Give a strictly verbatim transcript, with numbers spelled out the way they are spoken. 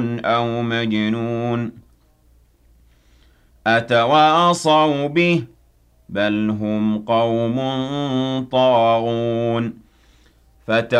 أَوْ مَجْنُونٌ أَتَوَاصَوْا بِهِ ۚ بَلْ هُمْ قَوْمٌ طَاغُونَ